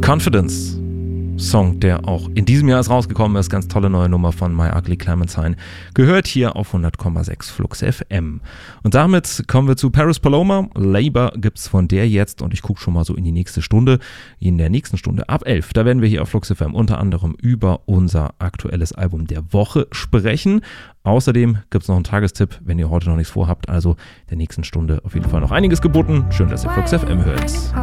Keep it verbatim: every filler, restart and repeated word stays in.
Confidence. Song, der auch in diesem Jahr ist rausgekommen ist. Ganz tolle neue Nummer von My Ugly Clementine. Gehört hier auf hundert Komma sechs Flux F M. Und damit kommen wir zu Paris Paloma. Labour gibt's von der jetzt und ich gucke schon mal so in die nächste Stunde. In der nächsten Stunde ab elf, da werden wir hier auf Flux F M unter anderem über unser aktuelles Album der Woche sprechen. Außerdem gibt's noch einen Tagestipp, wenn ihr heute noch nichts vorhabt. Also der nächsten Stunde auf jeden Fall noch einiges geboten. Schön, dass ihr Flux F M hört.